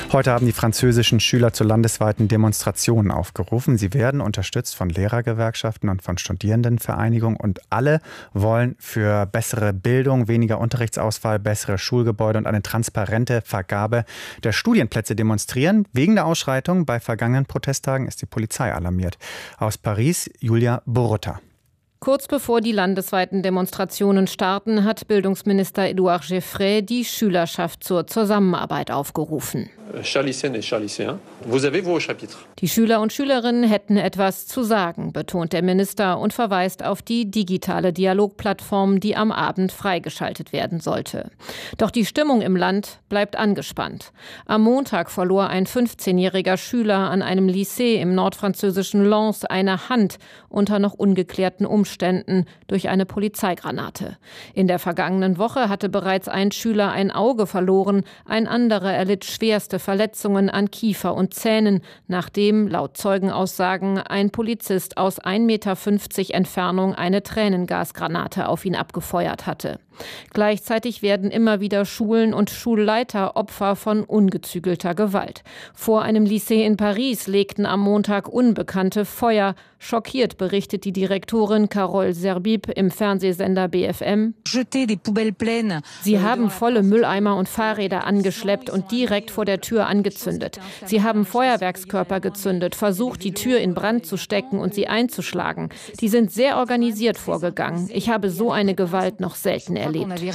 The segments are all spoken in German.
Heute haben die französischen Schüler zu landesweiten Demonstrationen aufgerufen. Sie werden unterstützt von Lehrergewerkschaften und von Studierendenvereinigungen. Und alle wollen für bessere Bildung, weniger Unterrichtsausfall, bessere Schulgebäude und eine transparente Vergabe der Studienplätze demonstrieren. Wegen der Ausschreitung bei vergangenen Protesttagen ist die Polizei alarmiert. Aus Paris, Julia Borutta. Kurz bevor die landesweiten Demonstrationen starten, hat Bildungsminister Édouard Geoffrey die Schülerschaft zur Zusammenarbeit aufgerufen. Die Schüler und Schülerinnen hätten etwas zu sagen, betont der Minister und verweist auf die digitale Dialogplattform, die am Abend freigeschaltet werden sollte. Doch die Stimmung im Land bleibt angespannt. Am Montag verlor ein 15-jähriger Schüler an einem Lycée im nordfranzösischen Lens eine Hand unter noch ungeklärten Umständen durch eine Polizeigranate. In der vergangenen Woche hatte bereits ein Schüler ein Auge verloren, ein anderer erlitt schwerste Verletzungen an Kiefer und Zähnen, nachdem laut Zeugenaussagen ein Polizist aus 1,50 Meter Entfernung eine Tränengasgranate auf ihn abgefeuert hatte. Gleichzeitig werden immer wieder Schulen und Schulleiter Opfer von ungezügelter Gewalt. Vor einem Lycée in Paris legten am Montag Unbekannte Feuer. Schockiert berichtet die Direktorin Carole Zerbib im Fernsehsender BFM. Sie haben volle Mülleimer und Fahrräder angeschleppt und direkt vor der Tür angezündet. Sie haben Feuerwerkskörper gezündet, versucht, die Tür in Brand zu stecken und sie einzuschlagen. Die sind sehr organisiert vorgegangen. Ich habe so eine Gewalt noch selten erlebt.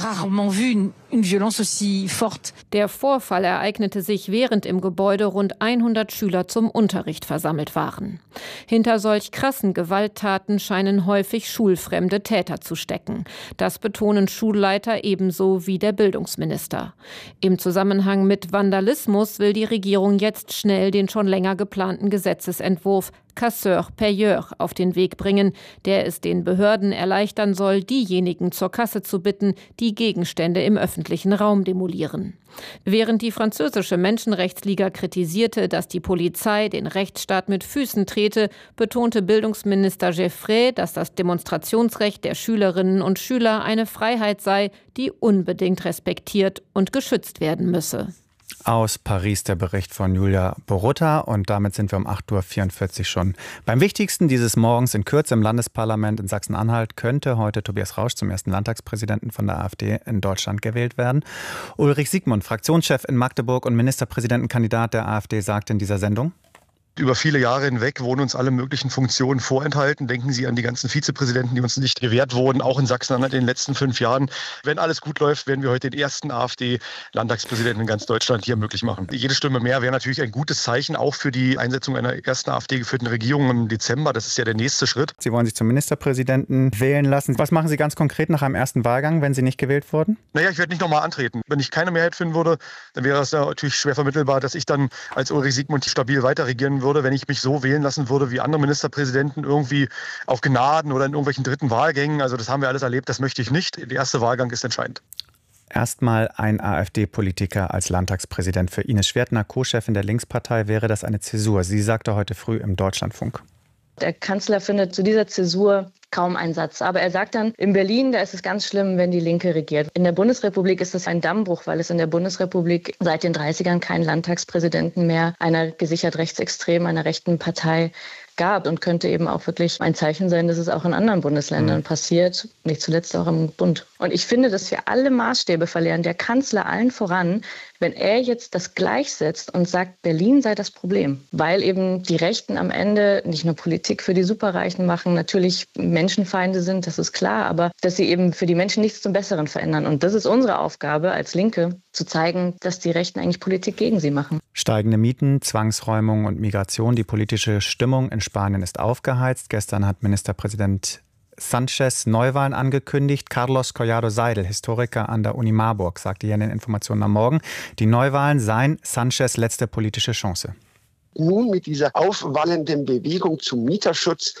Der Vorfall ereignete sich, während im Gebäude rund 100 Schüler zum Unterricht versammelt waren. Hinter solch krassen Gewalttaten scheinen häufig schulfremde Täter zu stecken. Das betonen Schulleiter ebenso wie der Bildungsminister. Im Zusammenhang mit Vandalismus will die Regierung jetzt schnell den schon länger geplanten Gesetzesentwurf Casseur-Payeur auf den Weg bringen, der es den Behörden erleichtern soll, diejenigen zur Kasse zu bitten, die Gegenstände im öffentlichen Raum demolieren. Während die französische Menschenrechtsliga kritisierte, dass die Polizei den Rechtsstaat mit Füßen trete, betonte Bildungsminister Geoffrey, dass das Demonstrationsrecht der Schülerinnen und Schüler eine Freiheit sei, die unbedingt respektiert und geschützt werden müsse. Aus Paris der Bericht von Julia Borutta, und damit sind wir um 8.44 Uhr schon beim Wichtigsten dieses Morgens. In Kürze im Landesparlament in Sachsen-Anhalt könnte heute Tobias Rausch zum ersten Landtagspräsidenten von der AfD in Deutschland gewählt werden. Ulrich Siegmund, Fraktionschef in Magdeburg und Ministerpräsidentenkandidat der AfD, sagte in dieser Sendung: Über viele Jahre hinweg wurden uns alle möglichen Funktionen vorenthalten. Denken Sie an die ganzen Vizepräsidenten, die uns nicht gewährt wurden, auch in Sachsen-Anhalt in den letzten 5 Jahren. Wenn alles gut läuft, werden wir heute den ersten AfD-Landtagspräsidenten in ganz Deutschland hier möglich machen. Jede Stimme mehr wäre natürlich ein gutes Zeichen, auch für die Einsetzung einer ersten AfD-geführten Regierung im Dezember. Das ist ja der nächste Schritt. Sie wollen sich zum Ministerpräsidenten wählen lassen. Was machen Sie ganz konkret nach einem ersten Wahlgang, wenn Sie nicht gewählt wurden? Naja, ich werde nicht nochmal antreten. Wenn ich keine Mehrheit finden würde, dann wäre es natürlich schwer vermittelbar, dass ich dann als Ulrich Siegmund stabil weiter regieren würde, wenn ich mich so wählen lassen würde wie andere Ministerpräsidenten, irgendwie auf Gnaden oder in irgendwelchen dritten Wahlgängen. Also das haben wir alles erlebt, das möchte ich nicht. Der erste Wahlgang ist entscheidend. Erstmal ein AfD-Politiker als Landtagspräsident. Für Ines Schwertner, Co-Chefin der Linkspartei, wäre das eine Zäsur. Sie sagte heute früh im Deutschlandfunk: Der Kanzler findet zu dieser Zäsur kaum einen Satz. Aber er sagt dann, in Berlin, da ist es ganz schlimm, wenn die Linke regiert. In der Bundesrepublik ist das ein Dammbruch, weil es in der Bundesrepublik seit den 30ern keinen Landtagspräsidenten mehr einer gesichert rechtsextremen, einer rechten Partei gab, und könnte eben auch wirklich ein Zeichen sein, dass es auch in anderen Bundesländern passiert, nicht zuletzt auch im Bund. Und ich finde, dass wir alle Maßstäbe verlieren, der Kanzler allen voran, wenn er jetzt das gleichsetzt und sagt, Berlin sei das Problem, weil eben die Rechten am Ende nicht nur Politik für die Superreichen machen, natürlich Menschenfeinde sind, das ist klar, aber dass sie eben für die Menschen nichts zum Besseren verändern. Und das ist unsere Aufgabe als Linke, zu zeigen, dass die Rechten eigentlich Politik gegen sie machen. Steigende Mieten, Zwangsräumung und Migration. Die politische Stimmung in Spanien ist aufgeheizt. Gestern hat Ministerpräsident Sánchez Neuwahlen angekündigt. Carlos Collado Seidel, Historiker an der Uni Marburg, sagte hier in den Informationen am Morgen, die Neuwahlen seien Sánchez letzte politische Chance. Nun mit dieser aufwallenden Bewegung zum Mieterschutz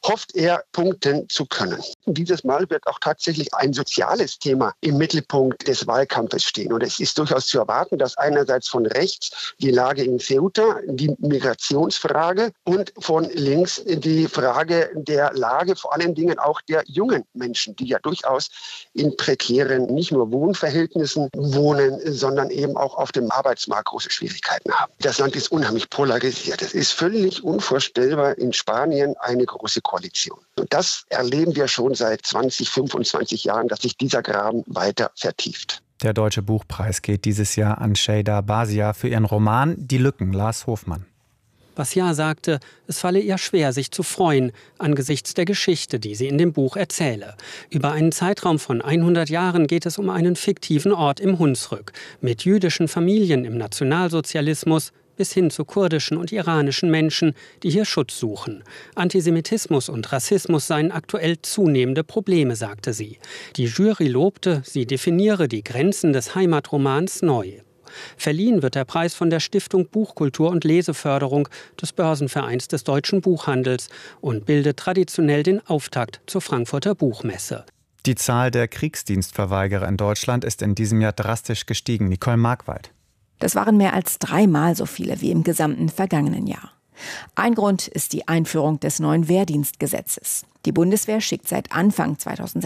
hofft er, punkten zu können. Und dieses Mal wird auch tatsächlich ein soziales Thema im Mittelpunkt des Wahlkampfes stehen. Und es ist durchaus zu erwarten, dass einerseits von rechts die Lage in Ceuta, die Migrationsfrage und von links die Frage der Lage, vor allen Dingen auch der jungen Menschen, die ja durchaus in prekären, nicht nur Wohnverhältnissen wohnen, sondern eben auch auf dem Arbeitsmarkt große Schwierigkeiten haben. Das Land ist unheimlich polarisiert. Es ist völlig unvorstellbar in Spanien eine große Koalition. Und das erleben wir schon seit 20, 25 Jahren, dass sich dieser Graben weiter vertieft. Der Deutsche Buchpreis geht dieses Jahr an Şeyda Bazia für ihren Roman Die Lücken, Lars Hofmann. Bazia sagte, es falle ihr schwer, sich zu freuen, angesichts der Geschichte, die sie in dem Buch erzähle. Über einen Zeitraum von 100 Jahren geht es um einen fiktiven Ort im Hunsrück, mit jüdischen Familien im Nationalsozialismus bis hin zu kurdischen und iranischen Menschen, die hier Schutz suchen. Antisemitismus und Rassismus seien aktuell zunehmende Probleme, sagte sie. Die Jury lobte, sie definiere die Grenzen des Heimatromans neu. Verliehen wird der Preis von der Stiftung Buchkultur und Leseförderung des Börsenvereins des deutschen Buchhandels und bildet traditionell den Auftakt zur Frankfurter Buchmesse. Die Zahl der Kriegsdienstverweigerer in Deutschland ist in diesem Jahr drastisch gestiegen. Nicole Markwald. Das waren mehr als 3-mal so viele wie im gesamten vergangenen Jahr. Ein Grund ist die Einführung des neuen Wehrdienstgesetzes. Die Bundeswehr schickt seit Anfang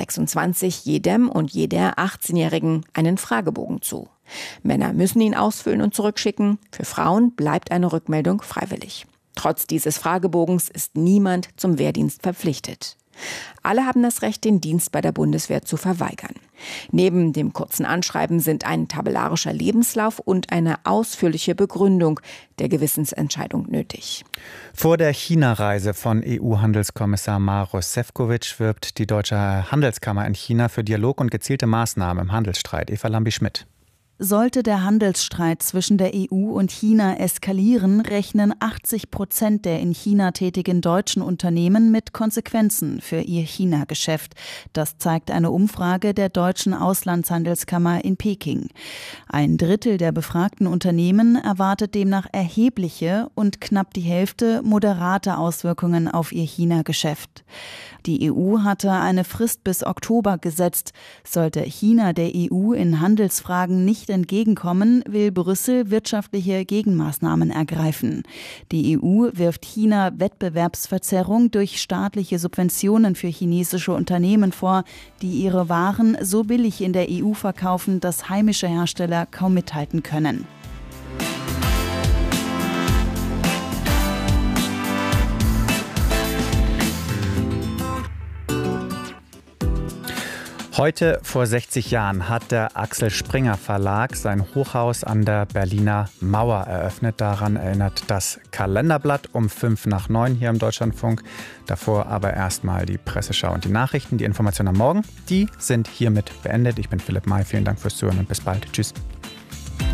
2026 jedem und jeder 18-Jährigen einen Fragebogen zu. Männer müssen ihn ausfüllen und zurückschicken. Für Frauen bleibt eine Rückmeldung freiwillig. Trotz dieses Fragebogens ist niemand zum Wehrdienst verpflichtet. Alle haben das Recht, den Dienst bei der Bundeswehr zu verweigern. Neben dem kurzen Anschreiben sind ein tabellarischer Lebenslauf und eine ausführliche Begründung der Gewissensentscheidung nötig. Vor der China-Reise von EU-Handelskommissar Maroš Šefčovič wirbt die Deutsche Handelskammer in China für Dialog und gezielte Maßnahmen im Handelsstreit. Eva Lambi-Schmidt. Sollte der Handelsstreit zwischen der EU und China eskalieren, rechnen 80% der in China tätigen deutschen Unternehmen mit Konsequenzen für ihr China-Geschäft. Das zeigt eine Umfrage der Deutschen Auslandshandelskammer in Peking. 1/3 der befragten Unternehmen erwartet demnach erhebliche und knapp die Hälfte moderate Auswirkungen auf ihr China-Geschäft. Die EU hatte eine Frist bis Oktober gesetzt. Sollte China der EU in Handelsfragen nicht entgegenkommen, will Brüssel wirtschaftliche Gegenmaßnahmen ergreifen. Die EU wirft China Wettbewerbsverzerrung durch staatliche Subventionen für chinesische Unternehmen vor, die ihre Waren so billig in der EU verkaufen, dass heimische Hersteller kaum mithalten können. Heute vor 60 Jahren hat der Axel Springer Verlag sein Hochhaus an der Berliner Mauer eröffnet. Daran erinnert das Kalenderblatt um 8:55 hier im Deutschlandfunk. Davor aber erstmal die Presseschau und die Nachrichten. Die Informationen am Morgen, die sind hiermit beendet. Ich bin Philipp May. Vielen Dank fürs Zuhören und bis bald. Tschüss.